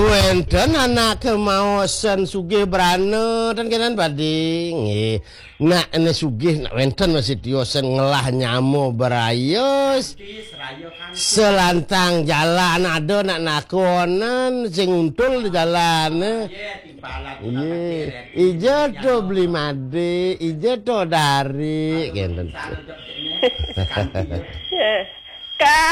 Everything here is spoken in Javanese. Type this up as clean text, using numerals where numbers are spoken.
Wenten anak kemaosan sugih brane dan kenan badhe nggih. Nak ene sugih nak wenten masih tiosen ngelah nyamo berayos. Selantang jalan ada nak nakonan sing untul di jalan. Iya, ijo to beli made, ijo to dari, ngenten. Kak